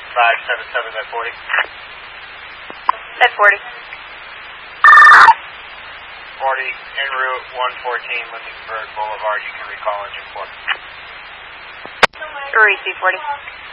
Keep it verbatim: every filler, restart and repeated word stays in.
five seven seven at forty. At forty. forty, en route one fourteen, Lindenberg Boulevard. You can recall engine four. Receive forty.